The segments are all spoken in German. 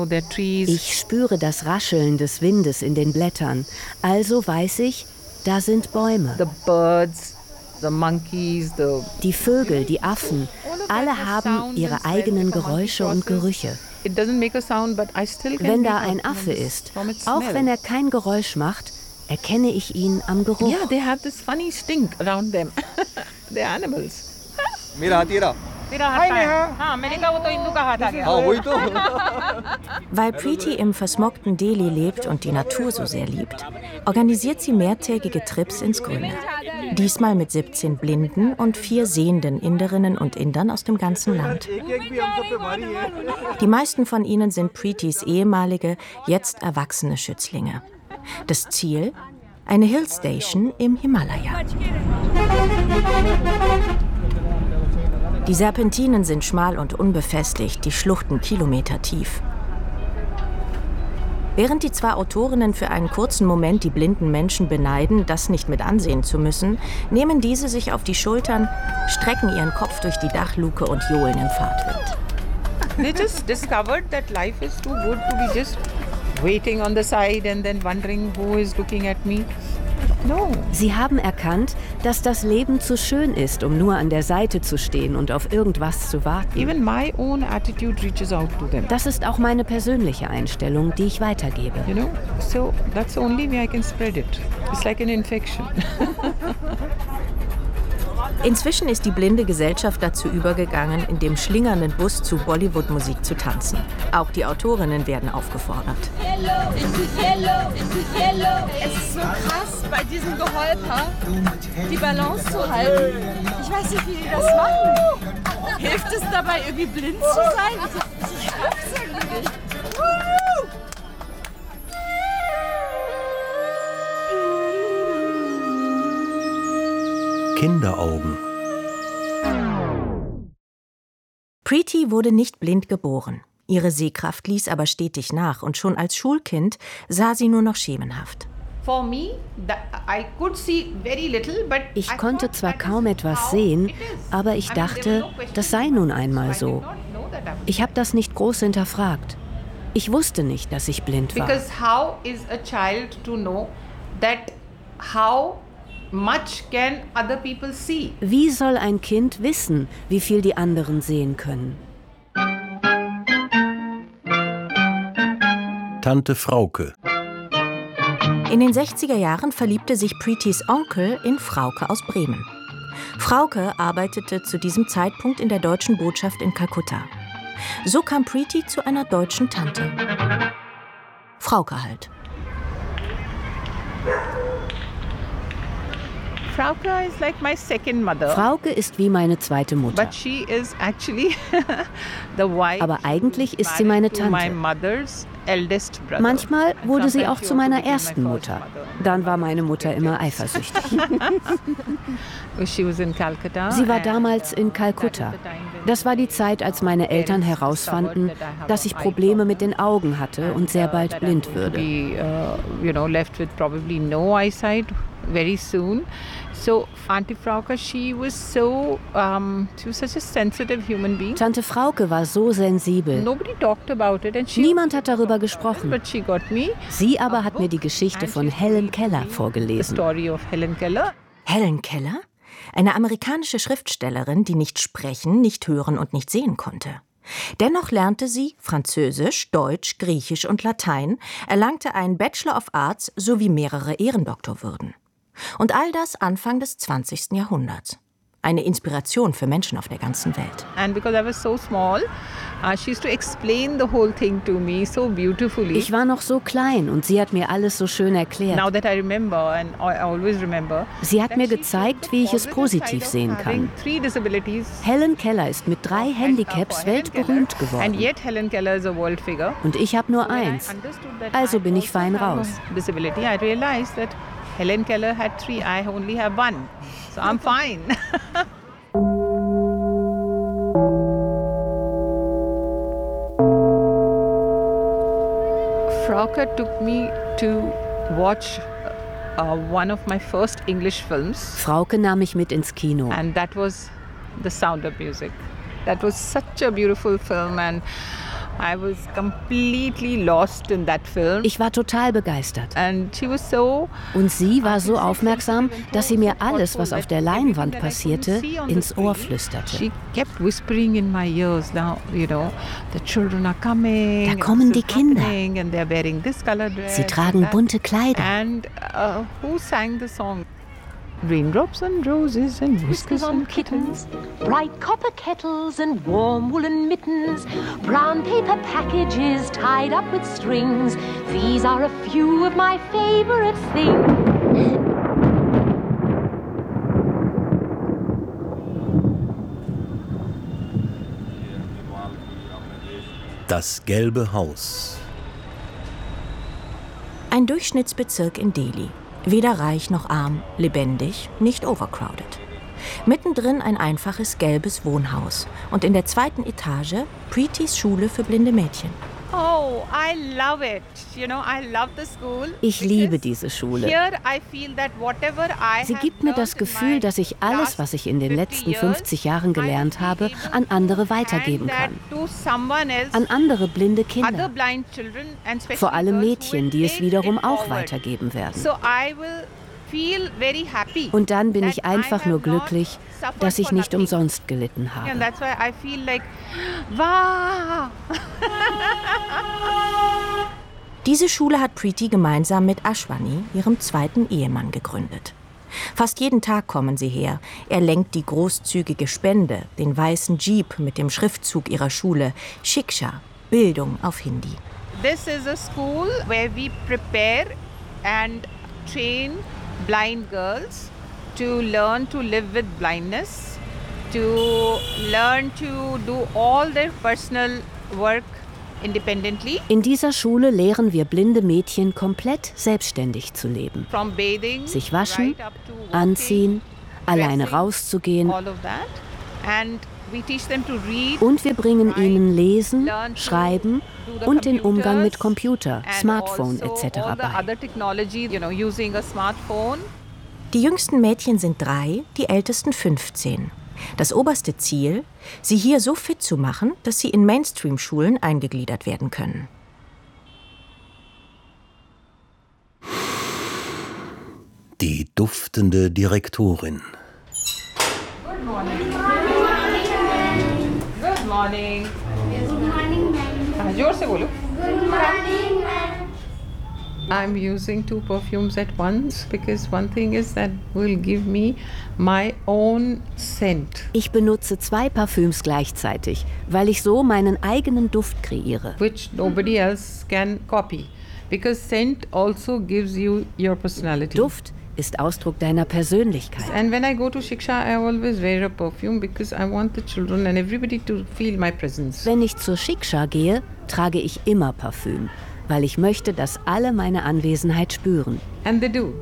Ich spüre das Rascheln des Windes in den Blättern. Also weiß ich, da sind Bäume. Die Vögel, die Affen, alle haben ihre eigenen Geräusche und Gerüche. Wenn da ein Affe ist, auch wenn er kein Geräusch macht, erkenne ich ihn am Geruch. Yeah, they have this funny stink around them. They're animals. Weil Preeti im versmogten Delhi lebt und die Natur so sehr liebt, organisiert sie mehrtägige Trips ins Grüne. Diesmal mit 17 blinden und 4 sehenden Inderinnen und Indern aus dem ganzen Land. Die meisten von ihnen sind Preetis ehemalige, jetzt erwachsene Schützlinge. Das Ziel? Eine Hillstation im Himalaya. Die Serpentinen sind schmal und unbefestigt, die Schluchten kilometertief. Während die 2 Autorinnen für einen kurzen Moment die blinden Menschen beneiden, das nicht mit ansehen zu müssen, nehmen diese sich auf die Schultern, strecken ihren Kopf durch die Dachluke und johlen im Fahrtwind. They just discovered that life is too good to be just waiting on the side and then wondering who is looking at me. No. Sie haben erkannt, dass das Leben zu schön ist, um nur an der Seite zu stehen und auf irgendwas zu warten. Even my own attitude reaches out to them. Das ist auch meine persönliche Einstellung, die ich weitergebe. You know, so that's the only way I can spread it. It's like an infection. Inzwischen ist die blinde Gesellschaft dazu übergegangen, in dem schlingernden Bus zu Bollywood-Musik zu tanzen. Auch die Autorinnen werden aufgefordert. Es ist so krass, bei diesem Geholper die Balance zu halten. Ich weiß nicht, wie die das machen. Hilft es dabei, irgendwie blind zu sein? Ich schaff's irgendwie nicht. Kinderaugen. Preeti wurde nicht blind geboren. Ihre Sehkraft ließ aber stetig nach und schon als Schulkind sah sie nur noch schemenhaft. Ich konnte zwar kaum etwas sehen, aber ich dachte, das sei nun einmal so. Ich habe das nicht groß hinterfragt. Ich wusste nicht, dass ich blind war. Because how is a child to know that how much can other people see? Wie soll ein Kind wissen, wie viel die anderen sehen können? Tante Frauke. In den 60er Jahren verliebte sich Preetis Onkel in Frauke aus Bremen. Frauke arbeitete zu diesem Zeitpunkt in der deutschen Botschaft in Kalkutta. So kam Preeti zu einer deutschen Tante. Frauke halt. Frauke is like my second mother. Frauke ist wie meine zweite Mutter. But she is actually the wife. Aber eigentlich ist sie meine Tante. My mother's eldest brother. Manchmal wurde sie auch zu meiner ersten Mutter. Dann war meine Mutter immer eifersüchtig. She was in Calcutta. Sie war damals in Kalkutta. Das war die Zeit, als meine Eltern herausfanden, dass ich Probleme mit den Augen hatte und sehr bald blind würde. Left with probably no eyesight very soon. So Auntie Frauke, she was such a sensitive human being. Tante Frauke war so sensibel. Nobody talked about it and Niemand hat darüber gesprochen. But she got me. Sie aber hat mir die Geschichte von Helen Keller vorgelesen. The story of Helen Keller. Helen Keller? Eine amerikanische Schriftstellerin, die nicht sprechen, nicht hören und nicht sehen konnte. Dennoch lernte sie Französisch, Deutsch, Griechisch und Latein, erlangte einen Bachelor of Arts sowie mehrere Ehrendoktorwürden. Und all das Anfang des 20. Jahrhunderts. Eine Inspiration für Menschen auf der ganzen Welt. And because I was so small, she used to explain the whole thing to me so beautifully. Ich war noch so klein und sie hat mir alles so schön erklärt. Now that I remember and I always remember. Sie hat mir gezeigt, wie ich es positiv sehen kann. Helen Keller ist mit 3 Handicaps weltberühmt geworden. And yet Helen Keller is a world figure. Und ich habe nur eins. Also bin ich fein raus. Disability, I realized that Helen Keller had 3, I only have 1. So I'm fine. Frauke took me to watch one of my first English films. Frauke nahm mich mit ins Kino. And that was The Sound of Music. That was such a beautiful film and I was completely lost in that film. Ich war total begeistert. And she was so, und sie war so aufmerksam, dass sie mir alles, was auf der Leinwand passierte, ins Ohr flüsterte. She kept whispering in my ears, now, you know, the children are coming. Da kommen die Kinder. And they're wearing this color dress. Sie tragen bunte Kleider. And who sang the song? Raindrops and roses and whiskers on kittens, bright copper kettles and warm woolen mittens, brown paper packages tied up with strings. These are a few of my favorite things. Das gelbe Haus. Ein Durchschnittsbezirk in Delhi. Weder reich noch arm, lebendig, nicht overcrowded. Mittendrin ein einfaches gelbes Wohnhaus und in der 2. Etage Preetys Schule für blinde Mädchen. Oh, I love it. You know, I love the school. Ich liebe diese Schule. Here I feel that whatever I Sie gibt mir das Gefühl, dass ich alles, was ich in den letzten 50 Jahren gelernt habe, an andere weitergeben kann. An andere blinde Kinder. Vor allem Mädchen, die es wiederum auch weitergeben werden. Und dann bin ich einfach nur glücklich, dass ich nicht umsonst gelitten habe. Diese Schule hat Preety gemeinsam mit Ashwani, ihrem 2. Ehemann, gegründet. Fast jeden Tag kommen sie her. Er lenkt die großzügige Spende, den weißen Jeep mit dem Schriftzug ihrer Schule, Shiksha, Bildung auf Hindi. This is a school where we prepare and train blind girls to learn to live with blindness, to learn to do all their personal work independently. In dieser Schule lehren wir blinde Mädchen komplett selbstständig zu leben. From bathing, sich waschen, right up to walking, anziehen, alleine dressing, rauszugehen. all of that. And we teach them to read, Und wir bringen ihnen Lesen, learn to Schreiben do the und den Umgang mit computers Computer, Smartphone etc. all the bei. other technology, you know, using a smartphone. Die jüngsten Mädchen sind 3, die ältesten 15. Das oberste Ziel, sie hier so fit zu machen, dass sie in Mainstream-Schulen eingegliedert werden können. Die duftende Direktorin. Good morning. Good morning. Good morning, ma'am. जोर से बोलो. Good morning, ma'am. I'm using 2 perfumes at once because one thing is that will give me my own scent. Ich benutze 2 Parfüms gleichzeitig, weil ich so meinen eigenen Duft kreiere. Which nobody else can copy. Because scent also gives you your personality. Duft ist Ausdruck deiner Persönlichkeit. And when I go to Shiksha, I always wear a perfume because I want the children and everybody to feel my presence. Wenn ich zur Shiksha gehe, trage ich immer Parfüm, weil ich möchte, dass alle meine Anwesenheit spüren. And they do.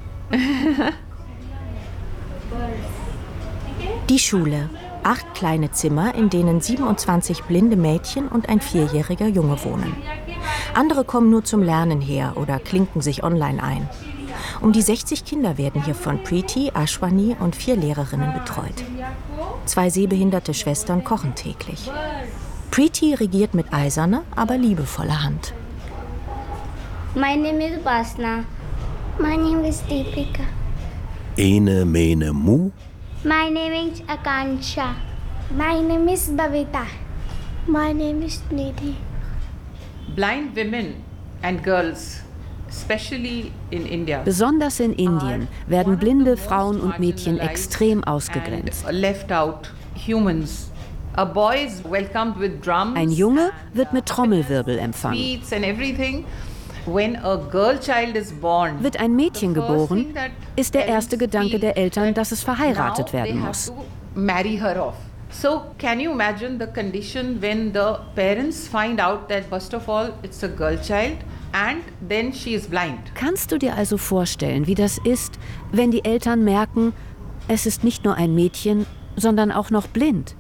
Die Schule. 8 kleine Zimmer, in denen 27 blinde Mädchen und ein 4-jähriger Junge wohnen. Andere kommen nur zum Lernen her oder klinken sich online ein. Um die 60 Kinder werden hier von Preety, Ashwani und 4 Lehrerinnen betreut. 2 sehbehinderte Schwestern kochen täglich. Preety regiert mit eiserner, aber liebevoller Hand. My name is Basna. My name is Deepika. Ene, mene, mu. My name is Akansha. My name is Bhavita. My name is Nidhi. Blind women and girls, especially in India, Besonders in Indien werden blinde Frauen und Mädchen extrem ausgegrenzt. and left out humans. A boy is welcomed with drums, Ein Junge wird mit Trommelwirbel empfangen. sweets and everything. When a girl child is born, Wird ein Mädchen the first geboren, thing that ist der erste parents Gedanke feel der Eltern, that dass es verheiratet now werden they muss. have to marry her off. So can you imagine the condition when the parents find out that first of all it's a girl child and then she is blind? Kannst du dir also vorstellen, wie das ist, wenn die Eltern merken, es ist nicht nur ein Mädchen, sondern auch noch blind?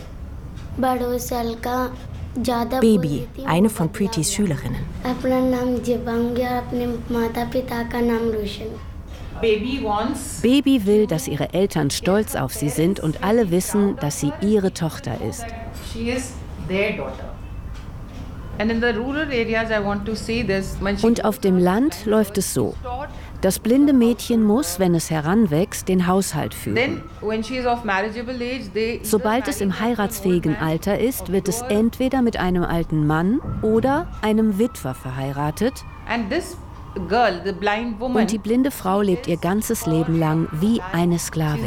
Baby, eine von Preetys Schülerinnen. Baby wants Baby will, dass ihre Eltern stolz auf sie sind und alle wissen, dass sie ihre Tochter ist. she is their daughter. Und auf dem Land läuft es so. Das blinde Mädchen muss, wenn es heranwächst, den Haushalt führen. Sobald es im heiratsfähigen Alter ist, wird es entweder mit einem alten Mann oder einem Witwer verheiratet. Und die blinde Frau lebt ihr ganzes Leben lang wie eine Sklavin.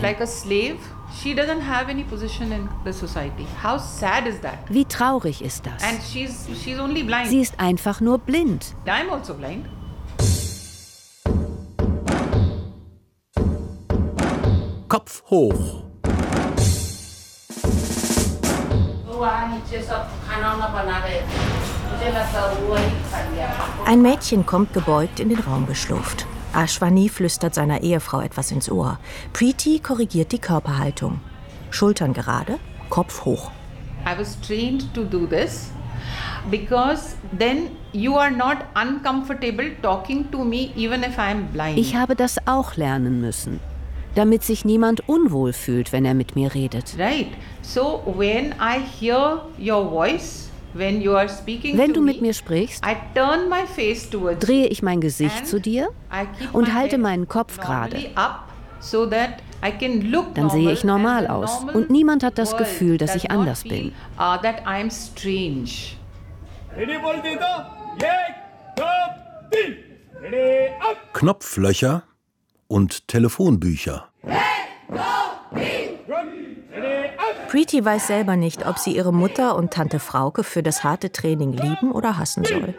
Wie traurig ist das? Sie ist einfach nur blind. Kopf hoch. Ein Mädchen kommt gebeugt in den Raum geschlurft. Ashwani flüstert seiner Ehefrau etwas ins Ohr. Preeti korrigiert die Körperhaltung. Schultern gerade, Kopf hoch. I was trained to do this because then you are not uncomfortable talking to me even if I am blind. Ich habe das auch lernen müssen, damit sich niemand unwohl fühlt, wenn er mit mir redet. Right. So when I hear your voice, when you are speaking Wenn to du mit me, mir sprichst, I turn my face towards drehe ich mein Gesicht and zu dir I keep und my halte head meinen Kopf gerade. normally up so that I can look Dann sehe ich normal and the aus normal und niemand hat das world Gefühl, dass does ich not anders feel, bin. That I am strange. Knopflöcher und Telefonbücher. Preeti weiß selber nicht, ob sie ihre Mutter und Tante Frauke für das harte Training lieben oder hassen soll.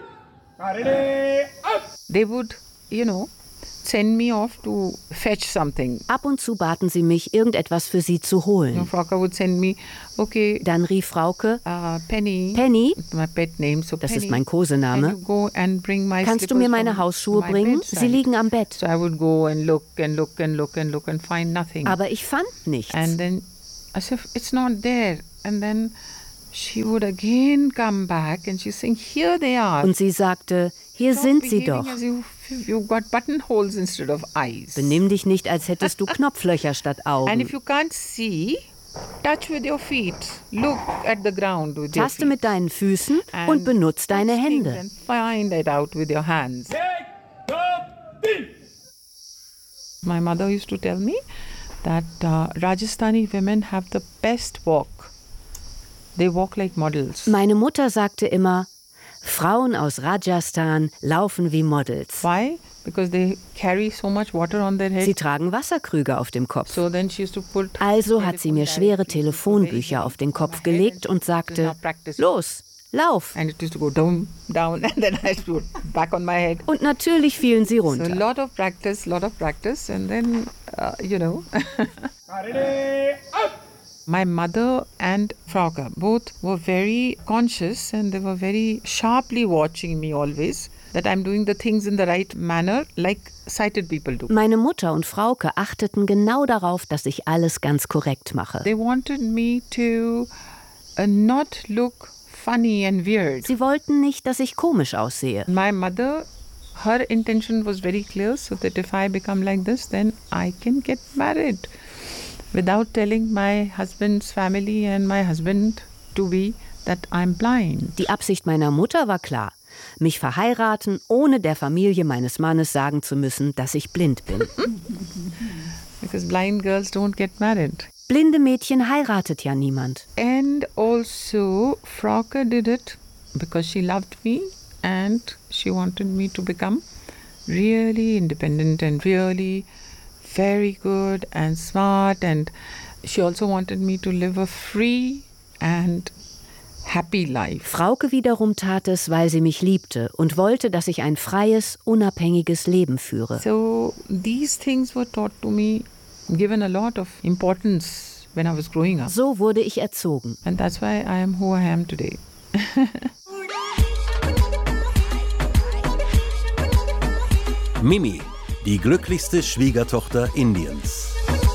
They would, send me off to fetch something. Ab und zu baten sie mich, irgendetwas für sie zu holen. Frauke would send me, okay, Dann rief Frauke, Penny, Penny, my pet name, so das Penny, ist mein can Kosename, you go and bring my kannst du mir slippers meine from Hausschuhe my bringen? bedside? Sie liegen am Bett. So I would go and look and look and look and look and find nothing. Aber ich fand nichts. And then as if it's not there. And then she would again come back and she's saying, here they are. Und sie sagte, hier Stop sind sie behaving doch. as if you've got buttonholes instead of eyes. Benimm dich nicht, als hättest du Knopflöcher statt And if Augen. you can't see, touch with your feet. Look at the ground with your Taste feet. mit deinen Füßen And und benutz deine touch things Hände. and find it out with your hands. My mother used to tell me that Rajasthani women have the best walk. They walk like models. Meine Mutter sagte immer, Frauen aus Rajasthan laufen wie Models. Why? Because they carry so much water on their head. Sie tragen Wasserkrüge auf dem Kopf. So then she used to put Also hat sie mir schwere Telefonbücher auf den Kopf gelegt und sagte, los, lauf. and it used to go down, down, and then I used to put back on my head. Und natürlich fielen sie So a runter. lot of practice, and then, My mother and Frauke both were very conscious and they were very sharply watching me always, that I'm doing the things in the right manner, like sighted people do. Meine Mutter und Frauke achteten genau darauf, dass ich alles ganz korrekt mache. They wanted me to not look funny and weird. Sie wollten nicht, dass ich komisch aussehe. My mother, her intention was very clear, so that if I become like this, then I can get married without telling my husband's family and my husband to be that I'm blind. Die Absicht meiner Mutter war klar. Mich verheiraten, ohne der Familie meines Mannes sagen zu müssen, dass ich blind bin. Because blind girls don't get married. Blinde Mädchen heiratet ja niemand. And also, Frauke did it because she loved me and she wanted me to become really independent and really very good and smart, and she also wanted me to live a free and happy life. Frauke wiederum tat es, weil sie mich liebte und wollte, dass ich ein freies, unabhängiges Leben führe. So these things were taught to me, given a lot of importance when I was growing up. So wurde ich erzogen. And that's why I am who I am today. Mimi, die glücklichste Schwiegertochter Indiens.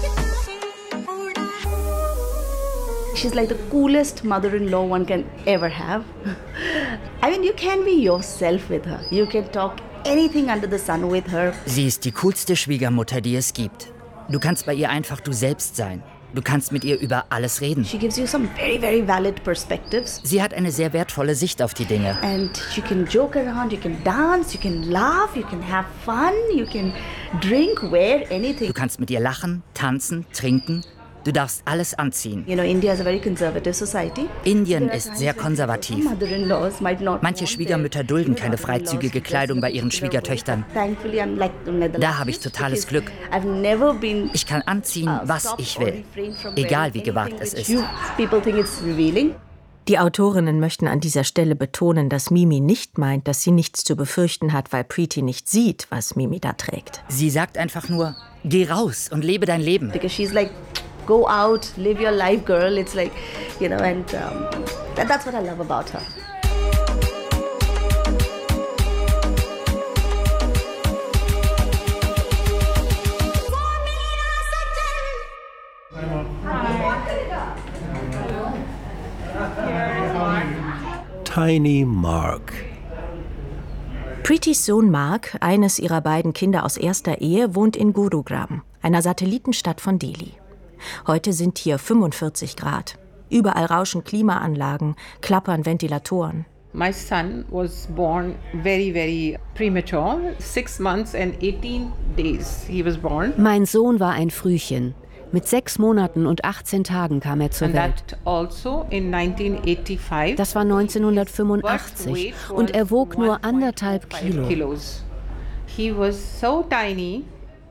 She's like the coolest mother-in-law one can ever have. I mean, you can be yourself with her. You can talk anything under the sun with her. Sie ist die coolste Schwiegermutter, die es gibt. Du kannst bei ihr einfach du selbst sein. Du kannst mit ihr über alles reden. She gives you some very, very valid perspectives. Sie hat eine sehr wertvolle Sicht auf die Dinge. And you can joke around, you can dance, you can laugh, you can have fun, you can drink, wear anything. Du kannst mit ihr lachen, tanzen, trinken. Du darfst alles anziehen. You know, India is a very conservative society. Indien ist sehr konservativ. Manche Schwiegermütter dulden keine freizügige Kleidung bei ihren Schwiegertöchtern. Da habe ich totales Glück. Ich kann anziehen, was ich will, egal wie gewagt es ist. Die Autorinnen möchten an dieser Stelle betonen, dass Mimi nicht meint, dass sie nichts zu befürchten hat, weil Preeti nicht sieht, was Mimi da trägt. Sie sagt einfach nur, geh raus und lebe dein Leben. Because she's like, go out, live your life, girl. It's like, you know, and that's what I love about her. Tiny Mark. Preetis Sohn Mark, eines ihrer beiden Kinder aus erster Ehe, wohnt in Gurugram, einer Satellitenstadt von Delhi. Heute sind hier 45 Grad. Überall rauschen Klimaanlagen, klappern Ventilatoren. My son was born very, very premature. 6 months and 18 days he was born. Mein Sohn war ein Frühchen. Mit 6 Monaten und 18 Tagen kam er zur Welt. Also in 1985. Das war 1985 und er wog nur 1,5 Kilo. He was so tiny.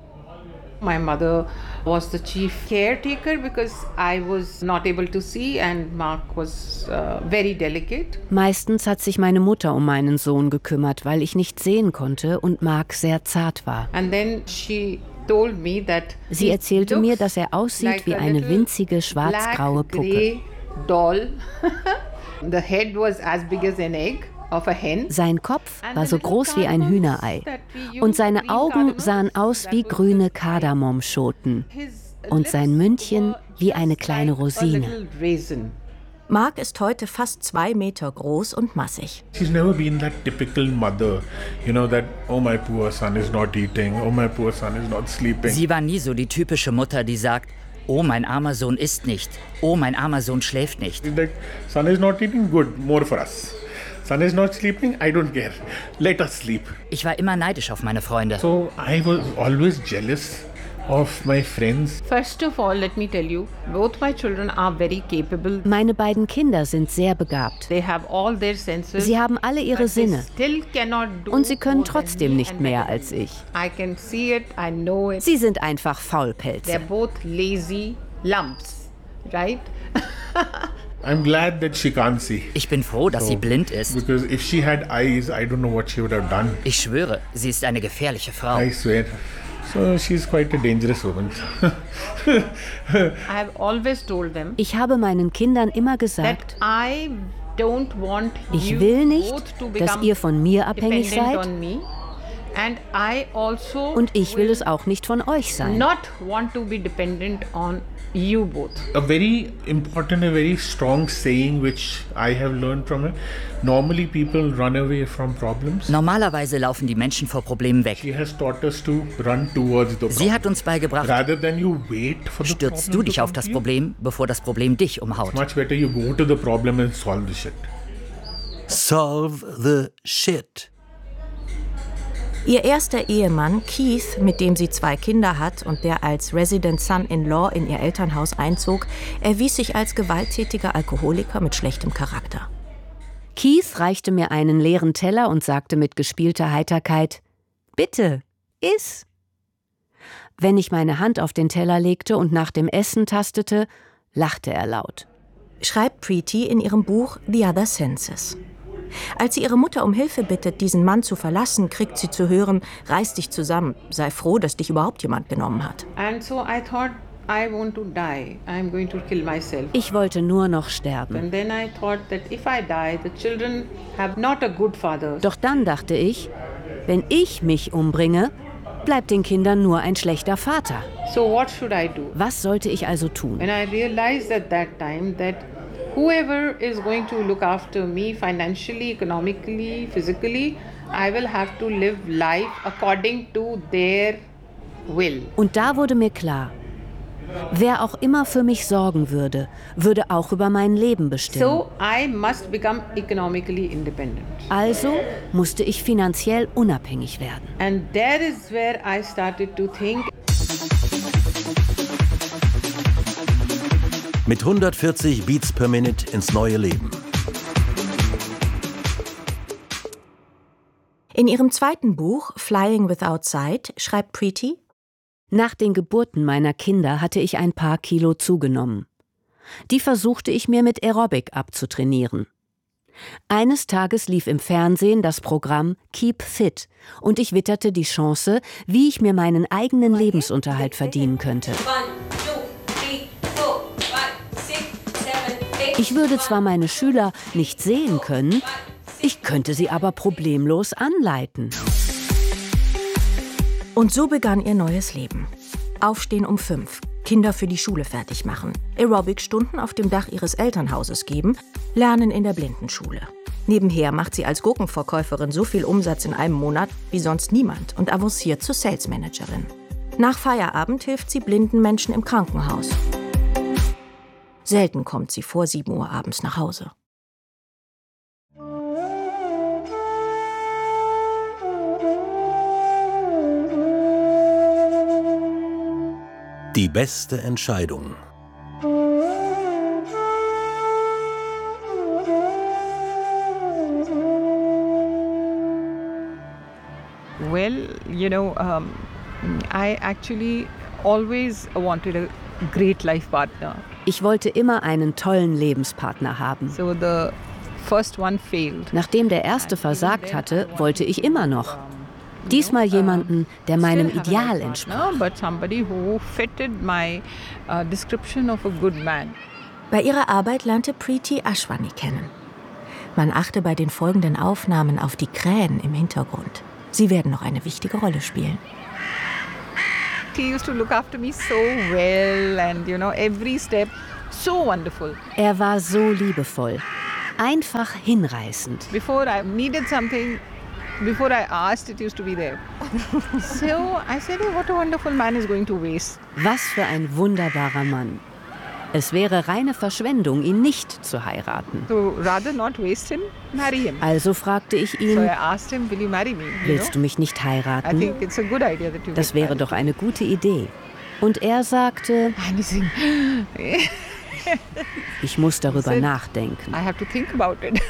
My mother was the chief caretaker because I was not able to see and Mark was very delicate. Meistens hat sich meine Mutter um meinen Sohn gekümmert, weil ich nicht sehen konnte und Mark sehr zart war. And then she told me that sie erzählte mir, dass er aussieht wie eine winzige schwarz-graue Puppe. Doll. The head was as big as an egg. Sein Kopf war so groß wie ein Hühnerei und seine Augen sahen aus wie grüne Kardamomschoten und sein Mündchen wie eine kleine Rosine. Mark ist heute fast 2 Meter groß und massig. She's never been that typical mother, you know, that oh my poor son is not eating, oh my poor son is not sleeping. Sie war nie so die typische Mutter, die sagt, oh mein armer Sohn isst nicht, oh mein armer Sohn schläft nicht. Like, son is not eating, good, more for us. Son is not sleeping, I don't care. Let us sleep. Ich war immer neidisch auf meine Freunde. So I was always jealous of my friends. First of all, let me tell you, both my children are very capable. Meine beiden Kinder sind sehr begabt. They have all their senses. Sie haben alle ihre Sinne. Still cannot do und sie können trotzdem nicht mehr als ich. I can see it, I know it. Sie sind einfach Faulpelze. They're both lazy lumps, right? I'm glad that she can't see. Ich bin froh, dass sie blind ist. Because if she had eyes, I don't know what she would have done. Ich schwöre, sie ist eine gefährliche Frau. I swear. So she's quite a dangerous woman. I have always told them. Ich habe meinen Kindern immer gesagt, I don't want ich will nicht, dass ihr von mir abhängig seid. And I also und ich will es auch nicht von euch sein. Not want to be dependent on you both. A very important, a very strong saying which I have learned from her. Normally people run away from problems. Normalerweise laufen die Menschen vor Problemen weg. She has taught us to run towards the problem. Sie hat uns beigebracht, rather than you wait for the stürzt du dich auf das Problem, bevor das Problem dich umhaut. Much better you go to the problem and solve the shit. Solve the shit. Ihr erster Ehemann, Keith, mit dem sie 2 Kinder hat und der als Resident Son-in-Law in ihr Elternhaus einzog, erwies sich als gewalttätiger Alkoholiker mit schlechtem Charakter. Keith reichte mir einen leeren Teller und sagte mit gespielter Heiterkeit, »Bitte, iss!« Wenn ich meine Hand auf den Teller legte und nach dem Essen tastete, lachte er laut. Schreibt Preeti in ihrem Buch The Other Senses. Als sie ihre Mutter um Hilfe bittet, diesen Mann zu verlassen, kriegt sie zu hören, reiß dich zusammen, sei froh, dass dich überhaupt jemand genommen hat. And so I thought, I want to die. I'm going to kill myself. Ich wollte nur noch sterben. And then I thought that if I die, the children have not a good father. Doch dann dachte ich, wenn ich mich umbringe, bleibt den Kindern nur ein schlechter Vater. So what should I do? Was sollte ich also tun? And I realized at that time that whoever is going to look after me financially, economically, physically, I will have to live life according to their will. Und da wurde mir klar, Wer auch immer für mich sorgen würde, würde auch über mein Leben bestimmen. So I must become economically independent. Also musste ich finanziell unabhängig werden. And there is where I started to think. Mit 140 Beats per Minute ins neue Leben. In ihrem zweiten Buch Flying Without Sight schreibt Preeti: Nach den Geburten meiner Kinder hatte ich ein paar Kilo zugenommen. Die versuchte ich mir mit Aerobic abzutrainieren. Eines Tages lief im Fernsehen das Programm Keep Fit und ich witterte die Chance, wie ich mir meinen eigenen Lebensunterhalt verdienen könnte. Ich würde zwar meine Schüler nicht sehen können, ich könnte sie aber problemlos anleiten. Und so begann ihr neues Leben. Aufstehen um 5, Kinder für die Schule fertig machen, Aerobic-Stunden auf dem Dach ihres Elternhauses geben, lernen in der Blindenschule. Nebenher macht sie als Gurkenverkäuferin so viel Umsatz in einem Monat wie sonst niemand und avanciert zur Salesmanagerin. Nach Feierabend hilft sie blinden Menschen im Krankenhaus. Selten kommt sie vor 7 Uhr abends nach Hause. Die beste Entscheidung. Well, I actually always wanted a great life partner. Ich wollte immer einen tollen Lebenspartner haben. So the first one failed. Nachdem der erste versagt hatte, wollte ich immer noch. Diesmal jemanden, der meinem Ideal entsprach. Bei ihrer Arbeit lernte Preeti Ashwani kennen. Man achte bei den folgenden Aufnahmen auf die Krähen im Hintergrund. Sie werden noch eine wichtige Rolle spielen. He used to look after me so well and every step so wonderful. Er war so liebevoll, einfach hinreißend. Before I needed something, before I asked, it used to be there. So I said, oh, what a wonderful man is going to waste. Was für ein wunderbarer Mann. Es wäre reine Verschwendung, ihn nicht zu heiraten. So rather not waste him, marry him. Also fragte ich ihn, so I asked him, will you marry me? Willst du mich nicht heiraten? I think it's a good idea that you das wäre doch eine gute Idee. Und er sagte, ich muss darüber nachdenken. I have to think about it.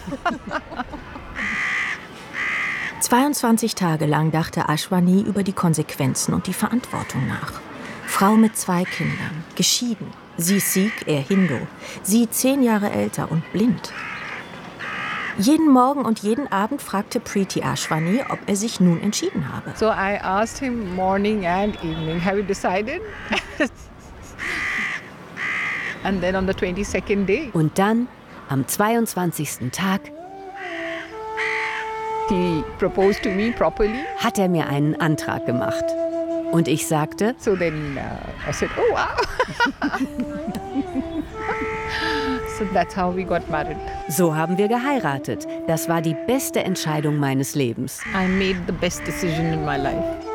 22 Tage lang dachte Ashwani über die Konsequenzen und die Verantwortung nach. Frau mit 2 Kindern, geschieden. Sie Sikh, er Hindu. Sie 10 Jahre älter und blind. Jeden Morgen und jeden Abend fragte Preeti Ashwani, ob er sich nun entschieden habe. So I asked him morning and evening, have you decided? And then on the 22nd day. Und dann, am 22. Tag, he proposed to me properly. Hat er mir einen Antrag gemacht. Und ich sagte, so then I said, oh wow. So that's how we got married. So haben wir geheiratet. Das war die beste Entscheidung meines Lebens. I made the best decision in my life.